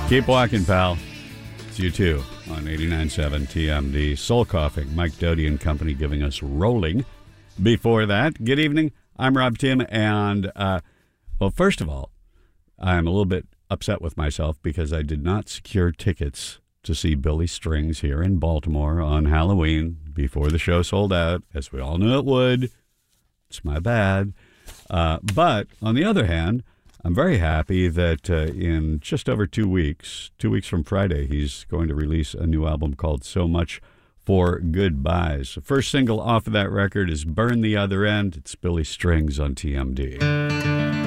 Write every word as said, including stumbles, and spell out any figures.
Keep walking, pal. It's you too on eighty-nine point seven T M D. Soul Coughing, Mike Doty and Company giving us Rolling. Before that, good evening. I'm Rob Tim, and, uh, well, first of all, I'm a little bit upset with myself because I did not secure tickets to see Billy Strings here in Baltimore on Halloween before the show sold out, as we all knew it would. It's my bad. Uh, but, on the other hand, I'm very happy that uh, in just over two weeks, two weeks from Friday, he's going to release a new album called So Much for Goodbyes. The first single off of that record is Burn the Other End. It's Billy Strings on T M D.